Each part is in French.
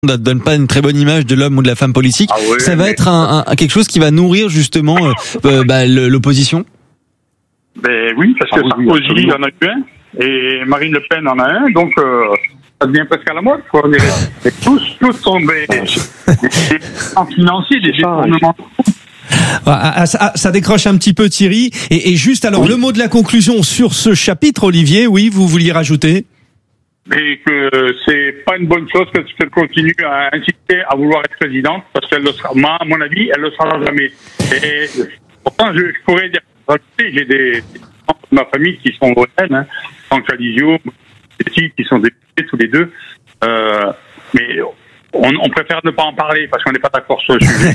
ne donne pas une très bonne image de l'homme ou de la femme politique. Ah oui, ça va être quelque chose qui va nourrir justement l'opposition. Ben oui, parce que Sarkozy en a eu un et Marine Le Pen en a un, donc ça devient presque à la mode, quoi. Tous sont des financiers, des détournements. Ça décroche un petit peu, Thierry. Et juste alors, le mot de la conclusion sur ce chapitre, Olivier, oui, vous vouliez rajouter? Et que c'est pas une bonne chose qu'elle continue à inciter à vouloir être présidente, parce qu'elle le sera, à mon avis, elle le sera jamais. Et pourtant, je pourrais dire, j'ai des gens de ma famille qui sont votaines, hein, Franck Alizio, qui sont députés tous les deux, mais on préfère ne pas en parler parce qu'on n'est pas d'accord sur le sujet.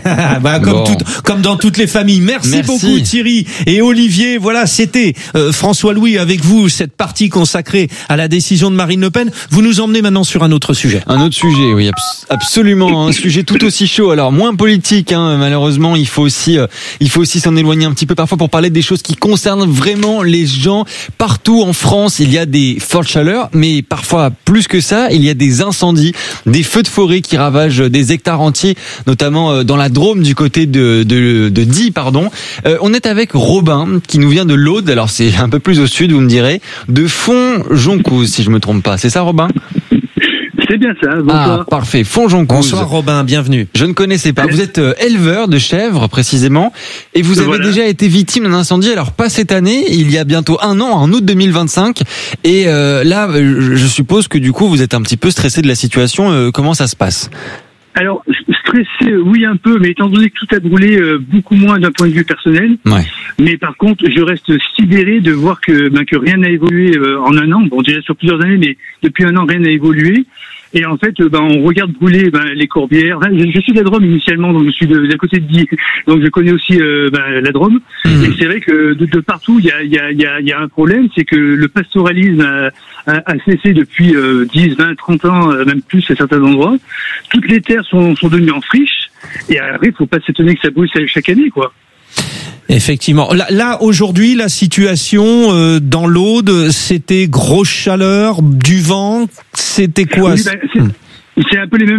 Comme dans toutes les familles. Merci beaucoup Thierry et Olivier. Voilà, c'était François-Louis avec vous, cette partie consacrée à la décision de Marine Le Pen. Vous nous emmenez maintenant sur un autre sujet. Un autre sujet, oui, absolument, un sujet tout aussi chaud. Alors moins politique, hein, malheureusement, il faut aussi s'en éloigner un petit peu parfois pour parler des choses qui concernent vraiment les gens partout en France. Il y a des fortes chaleurs, mais parfois plus que ça, il y a des incendies, des feux de forêt qui ravagent des hectares entiers, notamment dans la Drôme du côté de Die, pardon. On est avec Robin qui nous vient de l'Aude, alors c'est un peu plus au sud, vous me direz, de Fonjoncouze, si je me trompe pas. C'est ça, Robin? C'est bien ça, bonsoir. Ah, parfait. Fonjoncouze. Bonsoir Robin, bienvenue. Je ne connaissais pas. Vous êtes éleveur de chèvres, précisément, et vous avez déjà été victime d'un incendie, alors pas cette année, il y a bientôt un an, en août 2025, et là, je suppose que du coup, vous êtes un petit peu stressé de la situation. Comment ça se passe? Alors, stressé, oui un peu, mais étant donné que tout a brûlé, beaucoup moins d'un point de vue personnel. Ouais. Mais par contre, je reste sidéré de voir que rien n'a évolué en un an. Bon, déjà sur plusieurs années, mais depuis un an, rien n'a évolué. Et en fait, on regarde brûler les corbières. Je suis de la Drôme initialement, donc je suis d'à côté de Die, donc je connais aussi la Drôme. Et c'est vrai que de partout, il y a un problème, c'est que le pastoralisme a cessé depuis 10, 20, 30 ans, même plus à certains endroits. Toutes les terres sont devenues en friche. Et après, il faut pas s'étonner que ça brûle chaque année, quoi. Effectivement. Là aujourd'hui, la situation dans l'Aude, c'était grosse chaleur, du vent, c'était quoi? Oui, c'est un peu les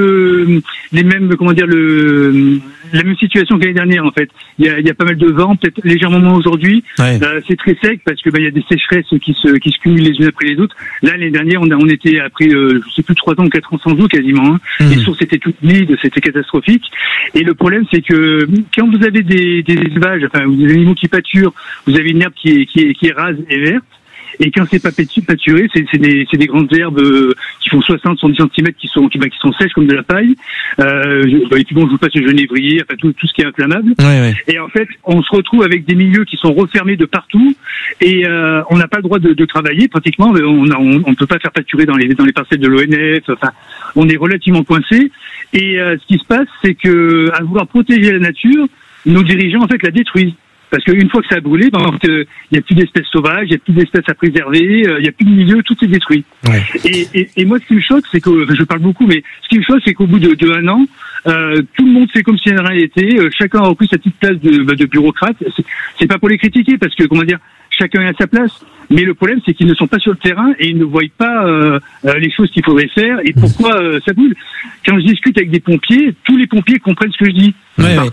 mêmes, comment dire, la même situation que l'année dernière, en fait. Il y a pas mal de vent, peut-être légèrement moins aujourd'hui. Ouais. C'est très sec parce que, il y a des sécheresses qui se cumulent les unes après les autres. Là, l'année dernière, on était après, je sais plus, 3 ans ou 4 ans sans eau, quasiment, hein. Les sources étaient toutes vides, c'était catastrophique. Et le problème, c'est que, quand vous avez des élevages, enfin, vous avez des animaux qui pâturent, vous avez une herbe qui est rase et verte. Et quand c'est pas pâturé, c'est des grandes herbes qui font 60-70 cm qui sont sèches comme de la paille. Et puis bon, je vous passe le genévrier, enfin tout ce qui est inflammable. Ouais. Et en fait, on se retrouve avec des milieux qui sont refermés de partout et on n'a pas le droit de travailler pratiquement. On peut pas faire pâturer dans les parcelles de l'ONF. Enfin, on est relativement coincé. Et ce qui se passe, c'est que à vouloir protéger la nature, nos dirigeants en fait la détruisent. Parce qu'une fois que ça a brûlé, il n'y a plus d'espèces sauvages, il n'y a plus d'espèces à préserver, il n'y a plus de milieu, tout est détruit. Ouais. Et moi, ce qui me choque, c'est que, je parle beaucoup, mais ce qui me choque, c'est qu'au bout de un an, tout le monde fait comme si rien n'était, chacun a repris sa petite place de bureaucrate. C'est pas pour les critiquer, parce que, chacun est à sa place. Mais le problème, c'est qu'ils ne sont pas sur le terrain et ils ne voient pas les choses qu'il faudrait faire et pourquoi ça brûle. Quand je discute avec des pompiers, tous les pompiers comprennent ce que je dis. Ouais, par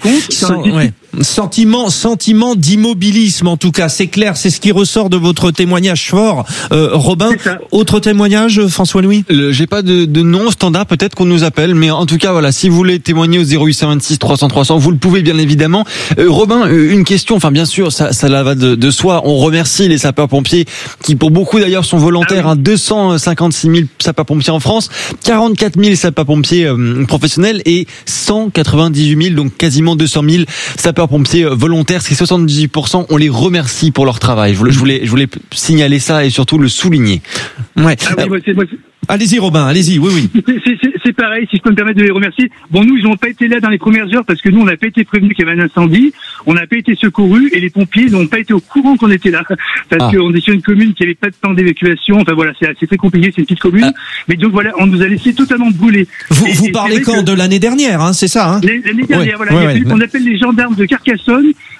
contre, sentiment d'immobilisme, en tout cas, c'est clair, c'est ce qui ressort de votre témoignage fort. Robin, autre témoignage, François-Louis? J'ai pas de nom standard, peut-être qu'on nous appelle, mais en tout cas, voilà, si vous voulez témoigner au 0826 300 300, vous le pouvez bien évidemment. Robin, une question, enfin bien sûr, ça va de soi. On remercie les sapeurs-pompiers qui, pour beaucoup d'ailleurs, sont volontaires. 256 000 sapeurs-pompiers en France, 44 000 sapeurs-pompiers professionnels et 198 000, donc quasiment 200 000 sapeurs-pompiers volontaires, c'est 78%. On les remercie pour leur travail. Je voulais signaler ça et surtout le souligner. Ouais. Allez-y Robin, allez-y, oui. C'est pareil, si je peux me permettre de les remercier. Bon, nous, ils n'ont pas été là dans les premières heures parce que nous, on n'a pas été prévenus qu'il y avait un incendie, on n'a pas été secourus et les pompiers n'ont pas été au courant qu'on était là. Parce qu'on est sur une commune qui n'avait pas de plan d'évacuation, enfin voilà, c'est très compliqué, c'est une petite commune. Mais donc voilà, on nous a laissé totalement brûler. Vous parlez quand de l'année dernière, hein, c'est ça, hein? L'année dernière, voilà. On appelle les gendarmes de Carcassonne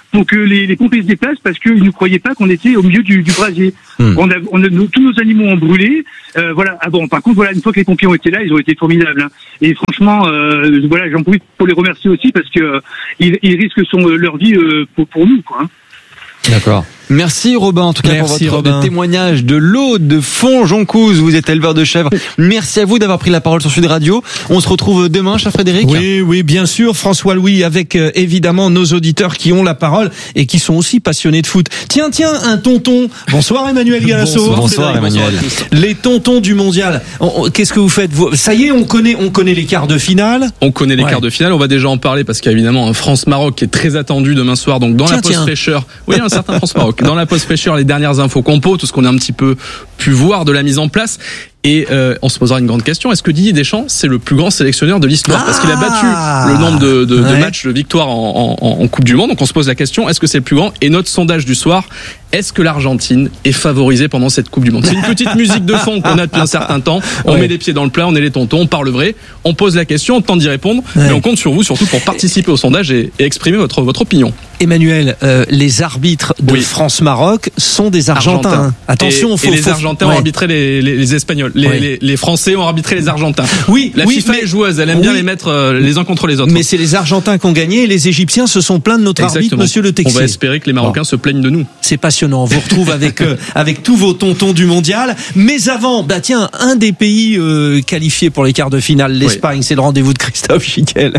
pour que les pompiers se déplacent parce qu'ils ne croyaient pas qu'on était au milieu du brasier. Tous nos animaux ont brûlé. Voilà. Ah bon, par contre, voilà, une fois que les pompiers ont été là, ils ont été formidables. Hein. Et franchement, voilà, j'en profite pour les remercier aussi parce que ils risquent leur vie pour nous, quoi. Hein. D'accord. Merci Robin, en tout cas pour votre témoignage de l'Aude de Fonjoncouze. Vous êtes éleveur de chèvres. Merci à vous d'avoir pris la parole sur Sud Radio. On se retrouve demain, cher Frédéric. Oui, bien sûr, François Louis, avec évidemment nos auditeurs qui ont la parole et qui sont aussi passionnés de foot. Tiens, un tonton. Bonsoir Emmanuel Galasso. Bonsoir Emmanuel. Les tontons du mondial. Qu'est-ce que vous faites? Ça y est, on connaît les quarts de finale. On connaît les quarts de finale. On va déjà en parler parce qu'il y a évidemment un France-Maroc qui est très attendu demain soir. Donc dans la pause fraîcheur. Oui, un certain France-Maroc. Dans la pause fraîcheur, les dernières infos compo, tout ce qu'on a un petit peu pu voir de la mise en place. Et on se posera une grande question. Est-ce que Didier Deschamps, c'est le plus grand sélectionneur de l'histoire? Parce qu'il a battu le nombre de matchs de victoires en Coupe du Monde. Donc on se pose la question, est-ce que c'est le plus grand? Et notre sondage du soir, est-ce que l'Argentine est favorisée pendant cette Coupe du Monde? C'est une petite musique de fond qu'on a depuis un certain temps. On met les pieds dans le plat, on est les tontons, on parle vrai, on pose la question, on tente d'y répondre. Mais on compte sur vous surtout pour participer au sondage et exprimer votre opinion. Emmanuel, les arbitres de France-Maroc sont des Argentins. Attention, et les Argentins ont arbitré les Espagnols. Les Français ont arbitré les Argentins. La FIFA est joueuse, elle aime bien les mettre les uns contre les autres. Mais c'est les Argentins qui ont gagné et les Égyptiens se sont plaints de notre arbitre, Monsieur Le Texier. On va espérer que les Marocains se plaignent de nous. C'est passionnant. On vous retrouve avec tous vos tontons du mondial. Mais avant, un des pays qualifiés pour les quarts de finale, l'Espagne, c'est le rendez-vous de Christophe Schickel.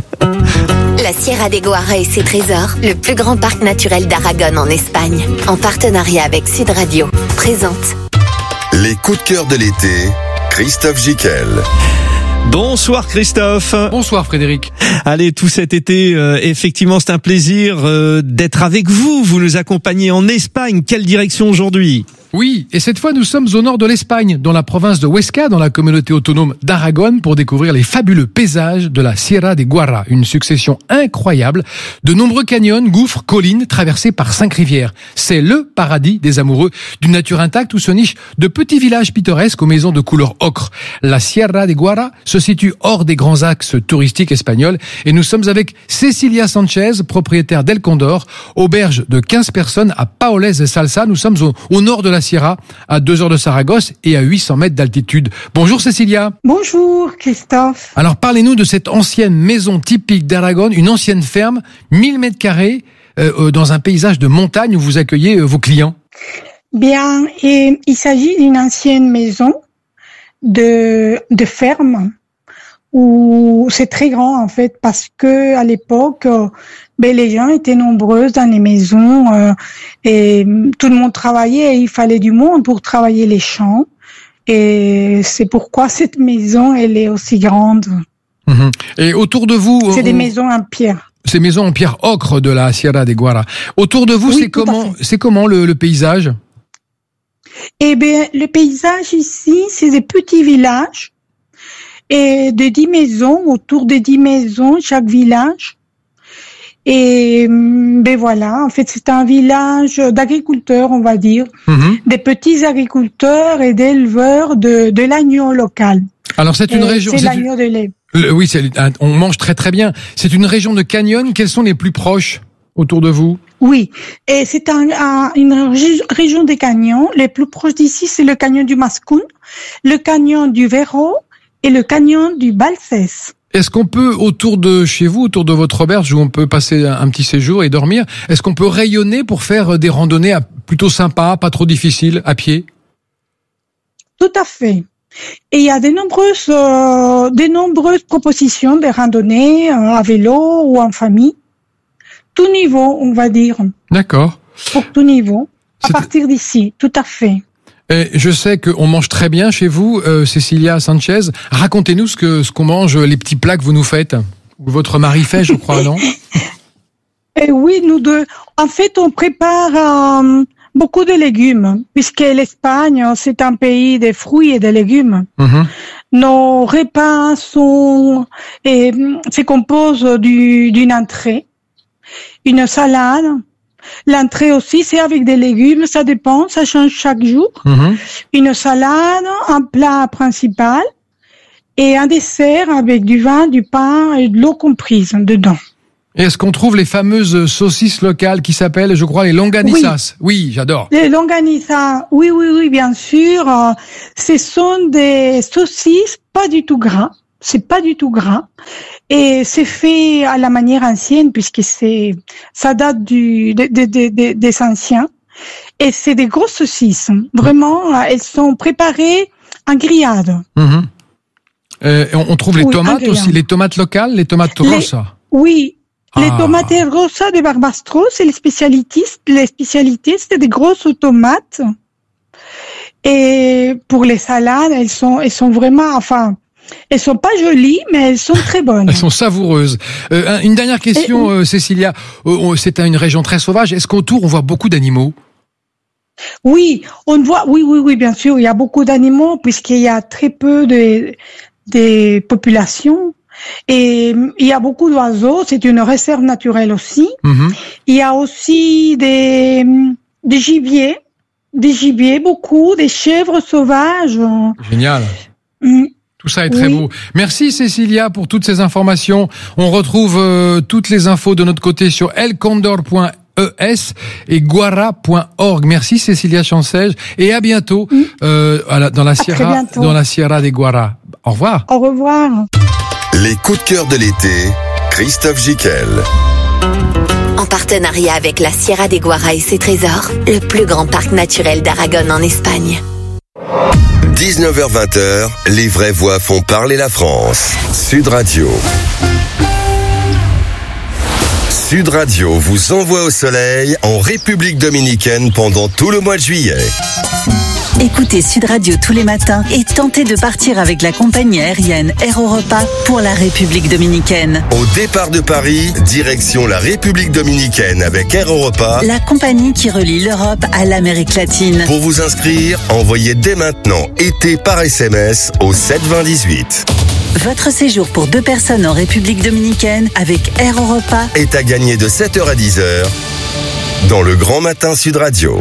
La Sierra de Guara et ses trésors, le plus grand parc naturel d'Aragon en Espagne, en partenariat avec Sud Radio, présente. Les coups de cœur de l'été, Christophe Schickel. Bonsoir Christophe. Bonsoir Frédéric. Allez, tout cet été, effectivement, c'est un plaisir d'être avec vous. Vous nous accompagnez en Espagne. Quelle direction aujourd'hui ? Oui, et cette fois nous sommes au nord de l'Espagne, dans la province de Huesca, dans la communauté autonome d'Aragon, pour découvrir les fabuleux paysages de la Sierra de Guara, une succession incroyable de nombreux canyons, gouffres, collines traversés par 5 rivières. C'est le paradis des amoureux d'une nature intacte où se nichent de petits villages pittoresques aux maisons de couleur ocre. La Sierra de Guara se situe hors des grands axes touristiques espagnols et nous sommes avec Cecilia Sanchez, propriétaire d'El Condor, auberge de 15 personnes à Paoles de Salsa. Nous sommes au nord de la Sierra, à 2 heures de Saragosse et à 800 mètres d'altitude. Bonjour Cecilia. Bonjour Christophe. Alors parlez-nous de cette ancienne maison typique d'Aragon, une ancienne ferme, 1000 mètres carrés, dans un paysage de montagne où vous accueillez vos clients. Bien, et il s'agit d'une ancienne maison de ferme où c'est très grand en fait parce que à l'époque les gens étaient nombreux dans les maisons et tout le monde travaillait et il fallait du monde pour travailler les champs et c'est pourquoi cette maison elle est aussi grande. Et autour de vous, c'est des maisons en pierre. Ces maisons en pierre ocre de la Sierra de Guara. Autour de vous, oui, c'est comment le paysage? Eh bien, le paysage ici, c'est des petits villages et de 10 maisons, autour de 10 maisons, chaque village. Et voilà, en fait, c'est un village d'agriculteurs, on va dire, des petits agriculteurs et d'éleveurs de l'agneau local. Alors c'est une région. C'est l'agneau de lait. Oui, on mange très très bien. C'est une région de canyons. Quels sont les plus proches autour de vous? Oui, et c'est une région des canyons. Les plus proches d'ici, c'est le canyon du Mascún, le canyon du Verro et le canyon du Balsès. Est-ce qu'on peut, autour de chez vous, autour de votre auberge, où on peut passer un petit séjour et dormir, est-ce qu'on peut rayonner pour faire des randonnées plutôt sympas, pas trop difficiles, à pied? Tout à fait. Et il y a de nombreuses propositions de randonnées à vélo ou en famille. Tout niveau, on va dire. D'accord. Pour tout niveau. À partir d'ici, tout à fait. Et je sais qu'on mange très bien chez vous, Cecilia Sanchez. Racontez-nous ce qu'on mange, les petits plats que vous nous faites. Votre mari fait, je crois, non? Oui, nous deux. En fait, on prépare beaucoup de légumes, puisque l'Espagne, c'est un pays de fruits et de légumes. Nos repas se composent d'une entrée, une salade. L'entrée aussi, c'est avec des légumes, ça dépend, ça change chaque jour. Une salade, un plat principal et un dessert avec du vin, du pain et de l'eau comprise dedans. Et est-ce qu'on trouve les fameuses saucisses locales qui s'appellent, je crois, les longanizas? Oui, j'adore. Les longanizas, oui, bien sûr. Ce sont des saucisses pas du tout gras. C'est pas du tout gras. Et c'est fait à la manière ancienne, puisque ça date des anciens. Et c'est des grosses saucisses. Vraiment, elles sont préparées en grillade. On trouve les tomates aussi, les tomates locales, les tomates rosa. Oui. Les tomates rosa de Barbastros, c'est les spécialités, c'est des grosses tomates. Et pour les salades, elles sont vraiment, elles sont pas jolies, mais elles sont très bonnes. Elles sont savoureuses. Une dernière question, Cécilia. C'est une région très sauvage. Est-ce qu'autour, on voit beaucoup d'animaux? Oui, on voit, oui, bien sûr. Il y a beaucoup d'animaux, puisqu'il y a très peu des populations. Et il y a beaucoup d'oiseaux, c'est une réserve naturelle aussi. Il y a aussi des gibiers, beaucoup, des chèvres sauvages. Génial. Tout ça est très beau. Merci Cécilia pour toutes ces informations. On retrouve toutes les infos de notre côté sur elcondor.es et guara.org. Merci Cécilia Chancège et à bientôt dans la Sierra des Guara. Au revoir. Au revoir. Les coups de cœur de l'été, Christophe Jiquel. En partenariat avec la Sierra de Guara et ses trésors, le plus grand parc naturel d'Aragon en Espagne. 19h-20h, les vraies voix font parler la France. Sud Radio. Sud Radio vous envoie au soleil en République dominicaine pendant tout le mois de juillet. Écoutez Sud Radio tous les matins et tentez de partir avec la compagnie aérienne Air Europa pour la République dominicaine. Au départ de Paris, direction la République dominicaine avec Air Europa, la compagnie qui relie l'Europe à l'Amérique latine. Pour vous inscrire, envoyez dès maintenant été par SMS au 72018. Votre séjour pour 2 personnes en République dominicaine avec Air Europa est à gagner de 7h à 10h dans le Grand Matin Sud Radio.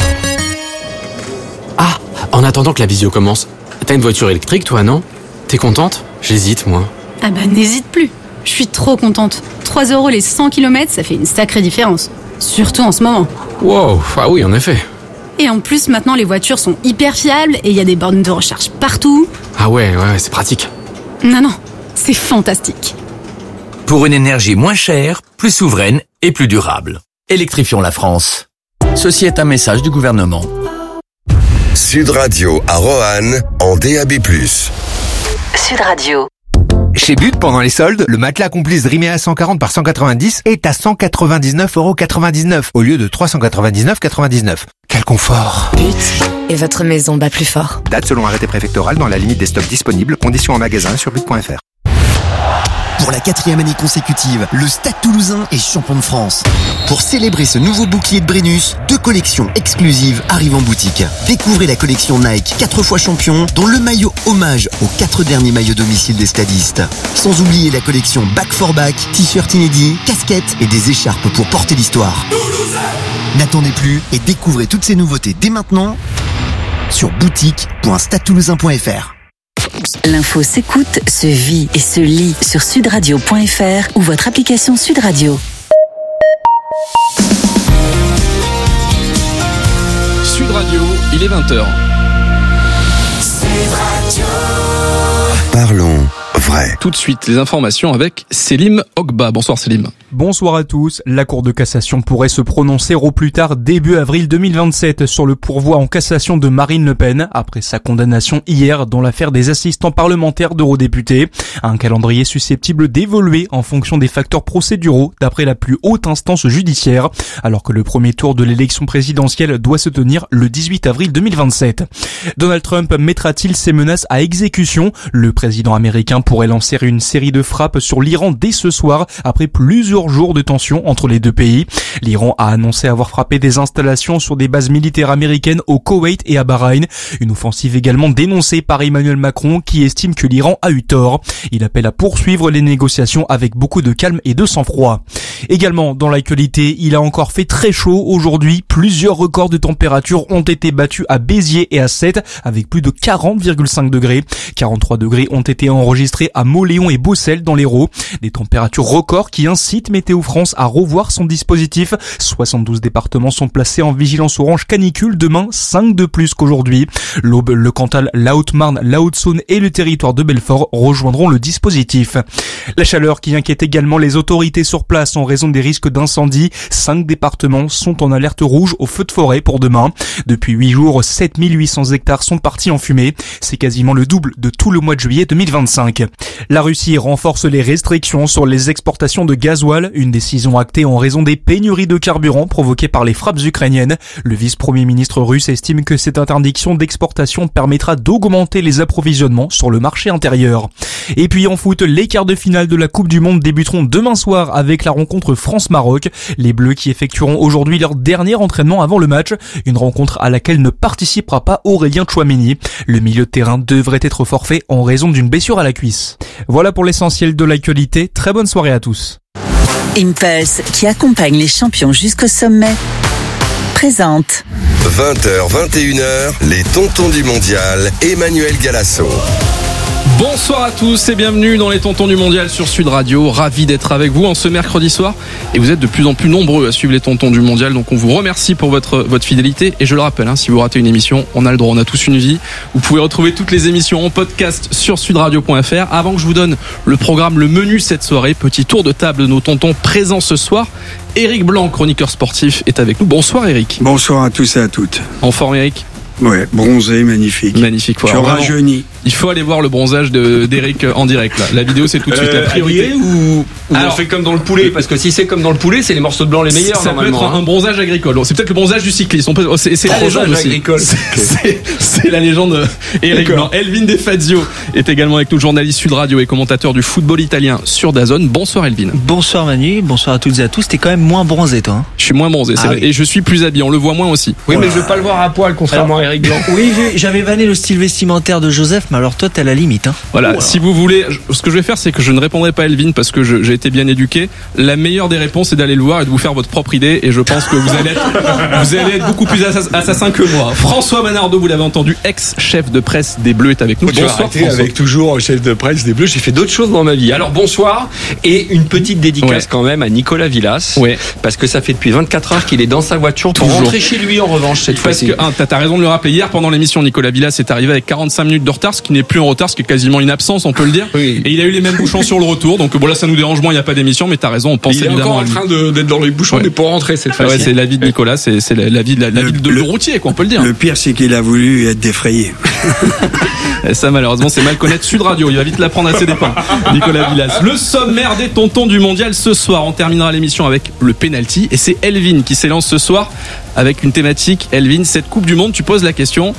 Ah, en attendant que la visio commence, t'as une voiture électrique toi, non? T'es contente? J'hésite, moi. Ah bah n'hésite plus, je suis trop contente. 3 € les 100 km, ça fait une sacrée différence. Surtout en ce moment. Wow, ah oui, en effet. Et en plus, maintenant, les voitures sont hyper fiables et il y a des bornes de recharge partout. Ah ouais, c'est pratique. Non, c'est fantastique. Pour une énergie moins chère, plus souveraine et plus durable. Électrifions la France. Ceci est un message du gouvernement. Sud Radio à Roanne en DAB+. Sud Radio. Chez But, pendant les soldes, le matelas Complice Dreamea 140 par 190 est à 199,99€ au lieu de 399,99€. Quel confort! But et votre maison bat plus fort. Date selon arrêté préfectoral dans la limite des stocks disponibles. Conditions en magasin sur but.fr. Pour la 4e année consécutive, le Stade Toulousain est champion de France. Pour célébrer ce nouveau bouclier de Brennus, 2 collections exclusives arrivent en boutique. Découvrez la collection Nike 4 fois champion, dont le maillot hommage aux 4 derniers maillots domicile des stadistes. Sans oublier la collection Back for Back, t-shirt inédits, casquettes et des écharpes pour porter l'histoire. N'attendez plus et découvrez toutes ces nouveautés dès maintenant sur boutique.stadetoulousain.fr. L'info s'écoute, se vit et se lit sur sudradio.fr ou votre application Sud Radio. Sud Radio, il est 20h. Sud Radio. Parlons vrai. Tout de suite, les informations avec Selim Ogba. Bonsoir Selim. Bonsoir à tous. La Cour de cassation pourrait se prononcer au plus tard début avril 2027 sur le pourvoi en cassation de Marine Le Pen après sa condamnation hier dans l'affaire des assistants parlementaires d'eurodéputés. Un calendrier susceptible d'évoluer en fonction des facteurs procéduraux d'après la plus haute instance judiciaire, alors que le premier tour de l'élection présidentielle doit se tenir le 18 avril 2027. Donald Trump mettra-t-il ses menaces à exécution? Le président américain pourrait lancer une série de frappes sur l'Iran dès ce soir après plusieurs jours de tension entre les deux pays. L'Iran a annoncé avoir frappé des installations sur des bases militaires américaines au Koweït et à Bahreïn. Une offensive également dénoncée par Emmanuel Macron qui estime que l'Iran a eu tort. Il appelle à poursuivre les négociations avec beaucoup de calme et de sang-froid. Également dans l'actualité, il a encore fait très chaud aujourd'hui. Plusieurs records de température ont été battus à Béziers et à Sète avec plus de 40,5 degrés. 43 degrés ont été enregistrés à Mauléon et Beaucelles dans l'Hérault. Des températures records qui incitent Météo France à revoir son dispositif. 72 départements sont placés en vigilance orange canicule demain, 5 de plus qu'aujourd'hui. L'Aube, le Cantal, la Haute-Marne, la Haute-Saône et le territoire de Belfort rejoindront le dispositif. La chaleur qui inquiète également les autorités sur place en raison des risques d'incendie. 5 départements sont en alerte rouge au feu de forêt pour demain. Depuis 8 jours, 7800 hectares sont partis en fumée. C'est quasiment le double de tout le mois de juillet 2025. La Russie renforce les restrictions sur les exportations de gasoil, une décision actée en raison des pénuries de carburant provoquées par les frappes ukrainiennes. Le vice-premier ministre russe estime que cette interdiction d'exportation permettra d'augmenter les approvisionnements sur le marché intérieur. Et puis en foot, les quarts de finale de la Coupe du Monde débuteront demain soir avec la rencontre France-Maroc. Les Bleus qui effectueront aujourd'hui leur dernier entraînement avant le match, une rencontre à laquelle ne participera pas Aurélien Tchouaméni. Le milieu de terrain devrait être forfait en raison d'une blessure à la cuisse. Voilà pour l'essentiel de l'actualité. Très bonne soirée à tous. Impulse, qui accompagne les champions jusqu'au sommet, présente 20h, 21h, les tontons du mondial, Emmanuel Galasso. Bonsoir à tous et bienvenue dans les Tontons du Mondial sur Sud Radio. Ravi d'être avec vous en ce mercredi soir. Et vous êtes de plus en plus nombreux à suivre les Tontons du Mondial. Donc on vous remercie pour votre fidélité. Et je le rappelle, si vous ratez une émission, on a le droit, on a tous une vie. Vous pouvez retrouver toutes les émissions en podcast sur sudradio.fr. Avant que je vous donne le programme, le menu cette soirée, petit tour de table de nos tontons présents ce soir. Éric Blanc, chroniqueur sportif, est avec nous. Bonsoir Éric. Bonsoir à tous et à toutes. En forme Éric? Ouais, bronzé, magnifique. Magnifique. Tu rajeunis. Il faut aller voir le bronzage d'Éric en direct là. La vidéo c'est tout de suite la priorité. Ou on fait comme dans le poulet, parce que si c'est comme dans le poulet, c'est les morceaux de blanc les meilleurs. Ça peut être un bronzage agricole. C'est peut-être le bronzage du cycliste. C'est la légende aussi. Agricole. C'est la légende. Éric Blanc. Elvin Defazio est également avec nous, journaliste Sud Radio et commentateur du football italien sur DAZN. Bonsoir Elvin. Bonsoir Manu, bonsoir à toutes et à tous. T'es quand même moins bronzé toi. Je suis moins bronzé, c'est vrai. Oui. Et je suis plus habillé. On le voit moins aussi. Oui, mais je veux pas le voir à poil contrairement à Éric Blanc. Oui, j'avais vanné le style vestimentaire de Joseph, mais alors toi t'es à la limite. Voilà, si vous voulez, ce que je vais faire, c'est que je ne répondrai pas à Elvin parce que j'ai été bien éduqué. La meilleure des réponses, c'est d'aller le voir et de vous faire votre propre idée. Et je pense que vous allez être beaucoup plus assassin que moi. François Manardo, vous l'avez entendu, ex-chef de presse des Bleus, est avec nous. Bonsoir François. Avec toujours chef de presse des Bleus, j'ai fait d'autres choses dans ma vie. Alors bonsoir, et une petite dédicace quand même à Nicolas Villas, parce que ça fait depuis 24 heures qu'il est dans sa voiture pour rentrer chez lui en revanche cette fois-ci. Parce que t'as raison de le rappeler, hier pendant l'émission, Nicolas Villas est arrivé avec 45 minutes de retard, ce qui n'est plus en retard, ce qui est quasiment une absence, on peut le dire. Oui. Et il a eu les mêmes bouchons sur le retour. Donc bon, là, ça nous dérange moins, il n'y a pas d'émission, mais t'as raison, on pense évidemment. Il est encore en train d'être dans les bouchons, mais pour rentrer cette fois-ci. Ouais, c'est la vie de Nicolas, c'est la vie de le routier, quoi, on peut le dire. Le pire, c'est qu'il a voulu être défrayé. Et ça, malheureusement, c'est mal connaître Sud Radio. Il va vite l'apprendre à ses dépens. Nicolas Villas. Le sommaire des tontons du mondial ce soir. On terminera l'émission avec le penalty. Et c'est Elvin qui s'élance ce soir avec une thématique. Elvin, cette Coupe du Monde, tu poses la question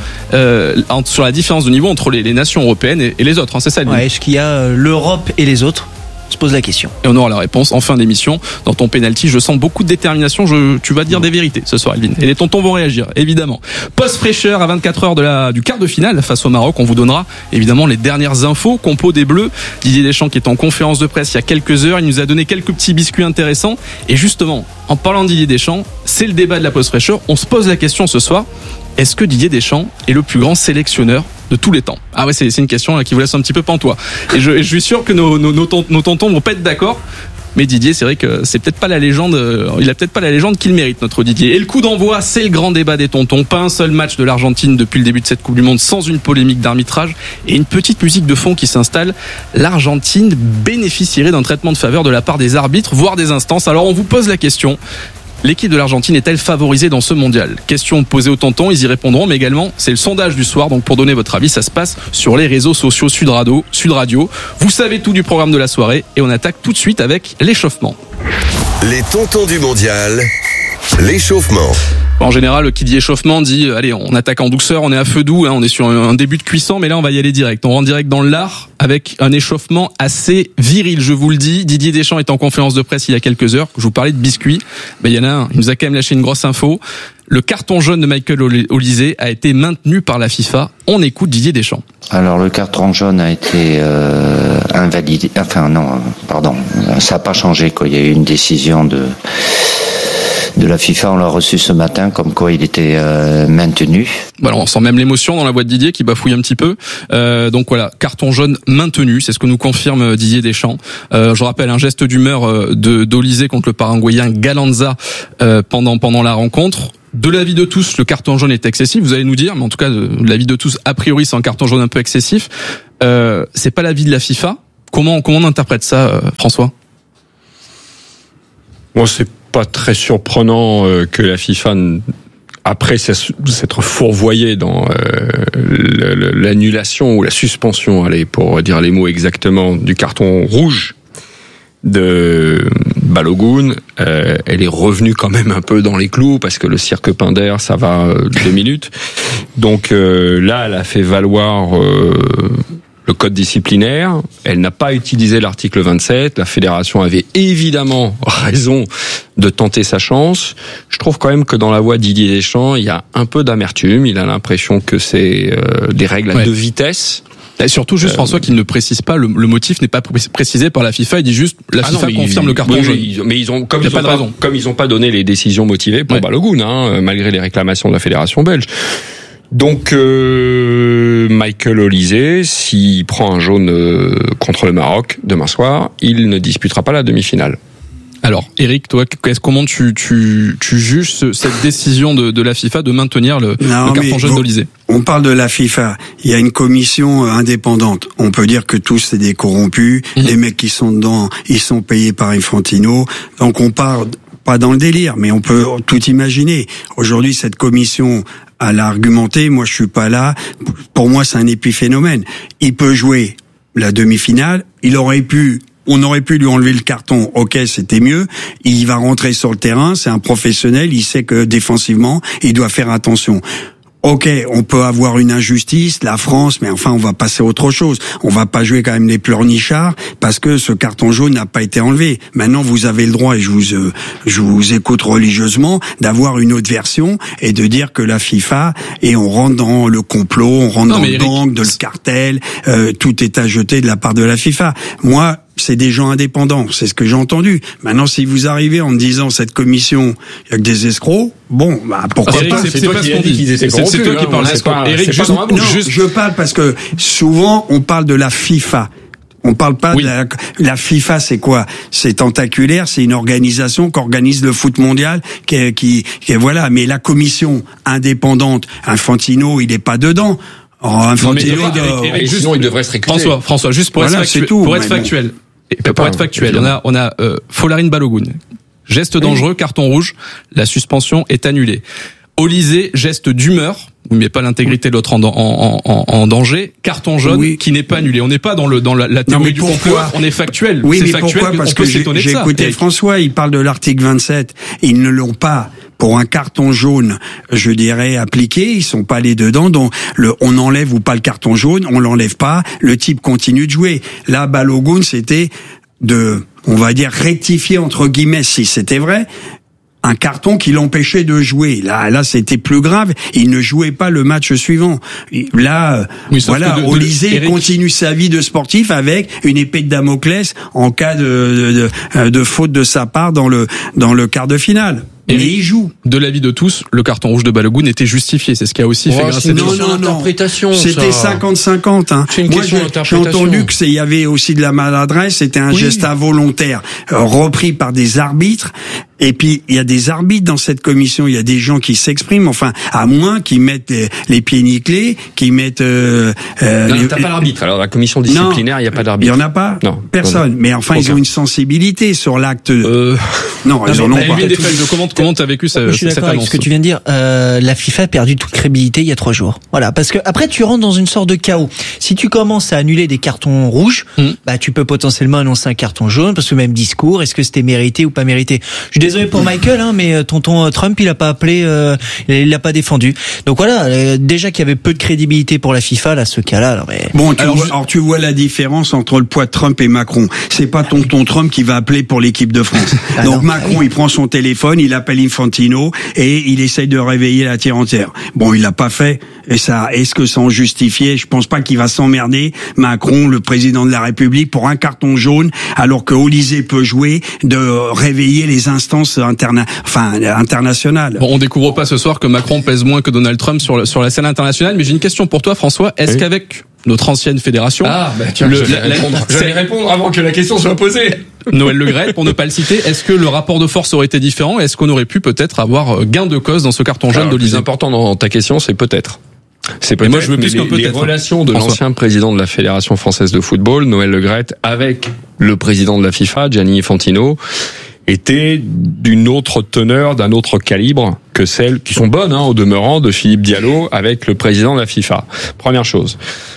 sur la différence de niveau entre les nations européennes et les autres. C'est ça, Elvin? Ouais, est-ce qu'il y a l'Europe et les autres? Se pose la question. Et on aura la réponse en fin d'émission. Dans ton penalty, je sens beaucoup de détermination. Tu vas dire des vérités ce soir, Elvin. Et les tontons vont réagir, évidemment. Post fraîcheur à 24 heures du quart de finale face au Maroc. On vous donnera évidemment les dernières infos. Compo des Bleus. Didier Deschamps qui est en conférence de presse il y a quelques heures. Il nous a donné quelques petits biscuits intéressants. Et justement, en parlant de Didier Deschamps, c'est le débat de la post fraîcheur. On se pose la question ce soir. Est-ce que Didier Deschamps est le plus grand sélectionneur de tous les temps? Ah ouais, c'est une question là, qui vous laisse un petit peu pantois. Et je suis sûr que nos tontons vont pas être d'accord. Mais Didier, c'est vrai que c'est peut-être pas la légende, il a peut-être pas la légende qu'il mérite, notre Didier. Et le coup d'envoi, c'est le grand débat des tontons. Pas un seul match de l'Argentine depuis le début de cette Coupe du Monde sans une polémique d'arbitrage et une petite musique de fond qui s'installe. L'Argentine bénéficierait d'un traitement de faveur de la part des arbitres, voire des instances. Alors on vous pose la question. L'équipe de l'Argentine est-elle favorisée dans ce mondial? Question posée aux tontons, ils y répondront, mais également, c'est le sondage du soir, donc pour donner votre avis, ça se passe sur les réseaux sociaux Sud Radio. Vous savez tout du programme de la soirée, et on attaque tout de suite avec l'échauffement. Les tontons du mondial, l'échauffement. En général, qui dit échauffement dit allez, on attaque en douceur, on est à feu doux, on est sur un début de cuisson, mais là on va y aller direct. On rentre direct dans l'art avec un échauffement assez viril, je vous le dis. Didier Deschamps est en conférence de presse il y a quelques heures. Je vous parlais de biscuits, il y en a un, il nous a quand même lâché une grosse info. Le carton jaune de Michael Olise a été maintenu par la FIFA. On écoute Didier Deschamps. Alors le carton jaune a été invalidé. Enfin non, pardon, ça n'a pas changé quoi. Il y a eu une décision de la FIFA, on l'a reçu ce matin, comme quoi il était maintenu. Voilà, on sent même l'émotion dans la voix de Didier qui bafouille un petit peu. Donc voilà, carton jaune maintenu, c'est ce que nous confirme Didier Deschamps. Je rappelle un geste d'humeur d'Olise contre le Paraguayen Galanza pendant la rencontre. De l'avis de tous, le carton jaune est excessif, vous allez nous dire, mais en tout cas, de l'avis de tous, a priori, c'est un carton jaune un peu excessif. C'est pas l'avis de la FIFA. Comment on interprète ça, François ? Bon, c'est pas très surprenant que la FIFA, après s'être fourvoyée dans l'annulation ou la suspension, allez, pour dire les mots exactement, du carton rouge de Balogun, elle est revenue quand même un peu dans les clous parce que le cirque Pinder, ça va 2 minutes. Donc là, elle a fait valoir le code disciplinaire. Elle n'a pas utilisé l'article 27. La fédération avait évidemment raison de tenter sa chance. Je trouve quand même que dans la voix de Didier Deschamps, il y a un peu d'amertume. Il a l'impression que c'est des règles à 2 vitesses. Et surtout, juste François, qu'il ne précise pas, le motif n'est pas précisé par la FIFA, il dit juste, la FIFA confirme le carton jaune. Mais ils ont, comme ils ont pas donné les décisions motivées pour Balogun, malgré les réclamations de la fédération belge. Donc, Michael Olise, s'il prend un jaune contre le Maroc demain soir, il ne disputera pas la demi-finale. Alors, Eric, toi, comment tu juges cette décision de la FIFA de maintenir le carton jaune d'Olise ? On parle de la FIFA. Il y a une commission indépendante. On peut dire que tous c'est des corrompus. Les mecs qui sont dedans, ils sont payés par Infantino. Donc on part pas dans le délire, mais on peut tout imaginer. Aujourd'hui, cette commission a argumenté. Moi, je suis pas là. Pour moi, c'est un épiphénomène. Il peut jouer la demi-finale. On aurait pu lui enlever le carton, ok, c'était mieux. Il va rentrer sur le terrain, c'est un professionnel, il sait que défensivement, il doit faire attention. Ok, on peut avoir une injustice, la France, mais enfin, on va passer à autre chose. On va pas jouer quand même les pleurnichards parce que ce carton jaune n'a pas été enlevé. Maintenant, vous avez le droit, et je vous écoute religieusement, d'avoir une autre version et de dire que la FIFA, et on rentre dans le complot, on rentre dans le gang, de le cartel, tout est à jeter de la part de la FIFA. Moi, c'est des gens indépendants, c'est ce que j'ai entendu. Maintenant, si vous arrivez en me disant cette commission, il y a que des escrocs, bon, pourquoi Eric, pas. c'est toi qui dit. C'est toi qui parle. Eric, je parle parce que souvent on parle de la FIFA. On parle pas de la FIFA, c'est quoi? C'est tentaculaire, c'est une organisation qui organise le foot mondial, qui voilà. Mais la commission indépendante, Infantino, il est pas dedans. Sinon, il devrait se récuser. François, juste pour être factuel. Pour être factuel, on a Folarin Balogun. Geste dangereux, carton rouge, la suspension est annulée. Olise, geste d'humeur, il met pas l'intégrité de l'autre en danger, carton jaune qui n'est pas annulé. On n'est pas dans la théorie du complot, on est factuel. Oui, c'est mais factuel, pourquoi? Parce que j'ai écouté François, il parle de l'article 27, ils ne l'ont pas pour un carton jaune, je dirais, appliqué, ils sont pas allés dedans, donc on enlève ou pas le carton jaune, on l'enlève pas, le type continue de jouer. Là, Balogun, c'était on va dire, rectifier entre guillemets, si c'était vrai, un carton qui l'empêchait de jouer. Là, c'était plus grave. Il ne jouait pas le match suivant. Là, Olise continue sa vie de sportif avec une épée de Damoclès en cas de faute de sa part dans le quart de finale. Mais il joue. De l'avis de tous, le carton rouge de Balogun était justifié. C'est ce qui a aussi fait grincer des Non. C'était 50-50. Hein. Moi, j'ai entendu que il y avait aussi de la maladresse. C'était un geste involontaire repris par des arbitres. Et puis il y a des arbitres dans cette commission. Il y a des gens qui s'expriment. Enfin, à moins qu'ils mettent les pieds nickelés, qu'ils mettent. Non, t'as pas d'arbitre. Alors la commission disciplinaire, il y a pas d'arbitre. Il y en a pas. Non. Personne. Mais enfin, ils ont une sensibilité sur l'acte. Non, ils en ont pas. Comment t'as vécu cette annonce? Je suis d'accord avec ce que tu viens de dire. La FIFA a perdu toute crédibilité il y a 3 jours. Voilà, parce que après tu rentres dans une sorte de chaos. Si tu commences à annuler des cartons rouges, tu peux potentiellement annoncer un carton jaune parce que même discours, est-ce que c'était mérité ou pas mérité? Je suis désolé pour Michael, mais tonton Trump, il a pas appelé, il l'a pas défendu. Donc voilà, déjà qu'il y avait peu de crédibilité pour la FIFA, là, ce cas-là. Alors, mais... Bon, tu vois la différence entre le poids de Trump et Macron. C'est pas tonton Trump qui va appeler pour l'équipe de France. Donc Macron, il prend son téléphone, il appelle Infantino et il essaye de réveiller la terre entière. Bon, il l'a pas fait. Et ça, est-ce que ça en justifiait? Je pense pas qu'il va s'emmerder, Macron, le président de la République, pour un carton jaune, alors que Olysée peut jouer, de réveiller les instances internationales. Bon, on découvre pas ce soir que Macron pèse moins que Donald Trump sur la scène internationale, mais j'ai une question pour toi, François. Est-ce qu'avec notre ancienne fédération, j'allais répondre avant que la question soit posée. Noël Le Graët, pour ne pas le citer, est-ce que le rapport de force aurait été différent? Est-ce qu'on aurait pu peut-être avoir gain de cause dans ce carton jaune d'Olysée? Le plus important dans ta question, c'est peut-être. C'est peut-être. Moi, je veux plus qu'un peut-être. Les relations de l'ancien président de la Fédération française de football, Noël Le Graët, avec le président de la FIFA, Gianni Infantino, étaient d'une autre teneur, d'un autre calibre que celles qui sont bonnes, au demeurant, de Philippe Diallo avec le président de la FIFA. Première chose.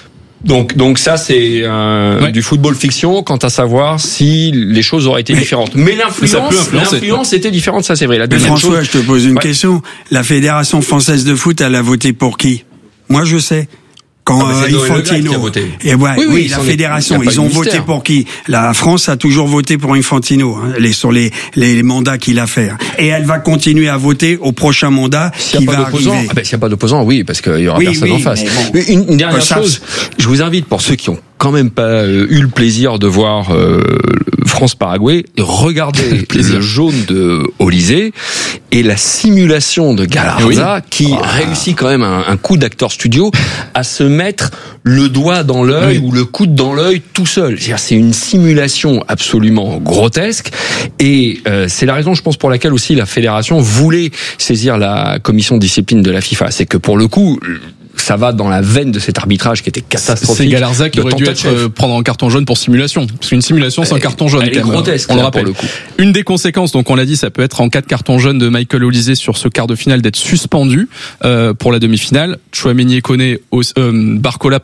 Donc ça c'est du football fiction quant à savoir si les choses auraient été différentes. Mais l'influence était différente, ça c'est vrai. La deuxième François, chose, je te pose une question. La Fédération française de foot, elle a voté pour qui? Moi je sais. Quand Infantino et oui, la fédération, ils ont voté pour qui? La France a toujours voté pour Infantino, sur les mandats qu'il a fait. Et elle va continuer à voter au prochain mandat qui va arriver. S'il n'y a pas d'opposant, oui, parce qu'il y aura personne en face. Bon. Une dernière chose, je vous invite, pour ceux qui ont quand même pas eu le plaisir de voir France-Paraguay, regardez le jaune de Olysée et la simulation de Galarza qui réussit quand même un coup d'acteur studio à se mettre le doigt dans l'œil ou le coude dans l'œil tout seul. C'est une simulation absolument grotesque et c'est la raison, je pense, pour laquelle aussi la fédération voulait saisir la commission de discipline de la FIFA. C'est que pour le coup, ça va dans la veine de cet arbitrage qui était catastrophique. C'est Galarza qui aurait dû prendre un carton jaune pour simulation. Parce qu'une simulation, c'est un carton jaune. Elle est grotesque, on le rappelle. Pour le coup. Une des conséquences, donc on l'a dit, ça peut être en cas de carton jaune de Michael Olysée sur ce quart de finale d'être suspendu pour la demi-finale. Chouameni et Koné, Barcola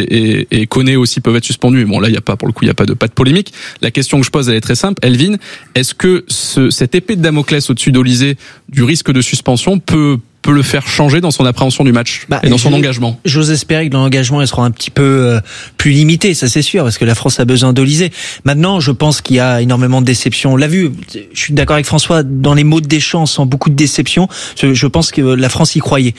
et Koné aussi peuvent être suspendus. Bon là, il y a pas, pour le coup, il y a pas de polémique. La question que je pose, elle est très simple. Elvin, est-ce que cette épée de Damoclès au-dessus d'Olysée du risque de suspension peut le faire changer dans son appréhension du match et dans son engagement? J'ose espérer que dans l'engagement, elle sera un petit peu plus limitée, ça c'est sûr, parce que la France a besoin d'Olysée. Maintenant, je pense qu'il y a énormément de déceptions. On l'a vu, je suis d'accord avec François, dans les mots de Deschamps, sans beaucoup de déceptions. Je pense que la France y croyait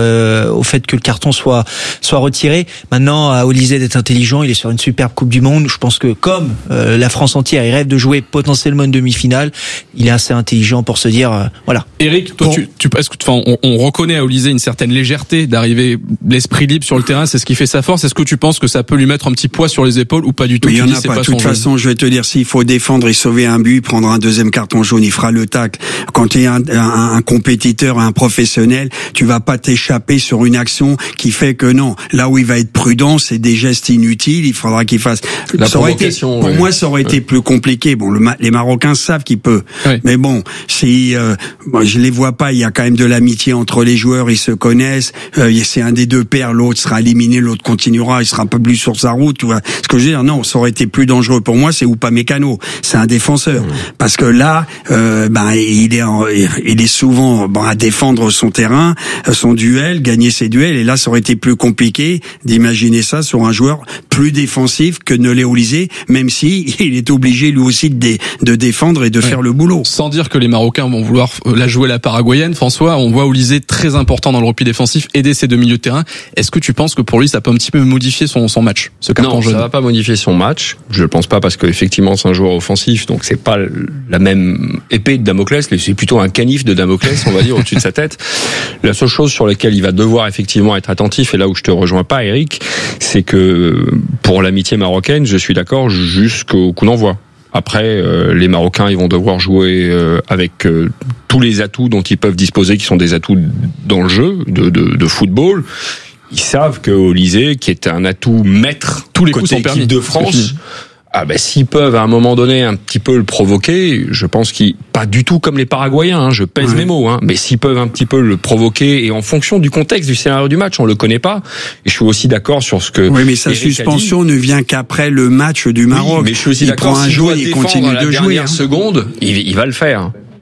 au fait que le carton soit retiré. Maintenant, à Olysée d'être intelligent, il est sur une superbe Coupe du Monde. Je pense que comme la France entière, il rêve de jouer potentiellement une demi-finale, il est assez intelligent pour se dire voilà. Eric, toi, est-ce que on reconnaît à Olysée une certaine légèreté d'arriver l'esprit libre sur le terrain, c'est ce qui fait sa force. Est-ce que tu penses que ça peut lui mettre un petit poids sur les épaules ou pas du tout? Il y en a pas. De toute façon, je vais te dire, s'il faut défendre et sauver un but, prendre un deuxième carton jaune, il fera le tacle. Quand tu es un compétiteur, un professionnel, tu vas pas t'échapper sur une action qui fait que non. Là où il va être prudent, c'est des gestes inutiles. Il faudra qu'il fasse. Pour moi, ça aurait été plus compliqué. Bon, les Marocains savent qu'il peut. Mais bon, si je les vois pas, il y a quand même de l'amitié entre les joueurs, ils se connaissent, c'est un des deux pairs, l'autre sera éliminé, l'autre continuera, il sera pas plus sur sa route, tu vois. Ce que je veux dire, non, ça aurait été plus dangereux pour moi, c'est Upamecano, c'est un défenseur, parce que là, il est souvent à défendre son terrain, son duel, gagner ses duels, et là, ça aurait été plus compliqué d'imaginer ça sur un joueur plus défensif que ne l'est Olysée, même si il est obligé lui aussi de défendre et de faire le boulot. Sans dire que les Marocains vont vouloir la jouer la paraguayenne, François, on voit Olysée très important dans le repli défensif, aider ses deux milieux de terrain. Est-ce que tu penses que pour lui, ça peut un petit peu modifier son match, ce carton jaune? Non, ça va pas modifier son match. Je le pense pas, parce que effectivement, c'est un joueur offensif, donc c'est pas la même épée de Damoclès, c'est plutôt un canif de Damoclès, on va dire, au-dessus de sa tête. La seule chose sur laquelle il va devoir effectivement être attentif, et là où je te rejoins pas, Eric, c'est que pour l'amitié marocaine, je suis d'accord jusqu'au coup d'envoi. Après, les Marocains, ils vont devoir jouer avec tous les atouts dont ils peuvent disposer, qui sont des atouts dans le jeu de football. Ils savent que Olysée, qui est un atout maître, tous les coups sont permis de France, s'ils peuvent à un moment donné un petit peu le provoquer, je pense qu'ils, pas du tout comme les Paraguayens, je pèse mes mots, mais s'ils peuvent un petit peu le provoquer, et en fonction du contexte, du scénario du match, on le connaît pas, et je suis aussi d'accord sur ce que... Oui, mais sa suspension ne vient qu'après le match du Maroc. Oui, mais je suis aussi d'accord, s'il doit défendre à la dernière seconde, il va le faire.